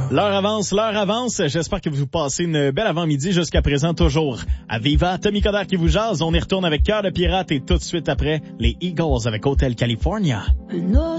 L'heure avance. J'espère que vous passez une belle avant-midi jusqu'à présent toujours. À Viva, Tommy Coderre qui vous jase. On y retourne avec Cœur de pirate et tout de suite après, les Eagles avec Hotel California.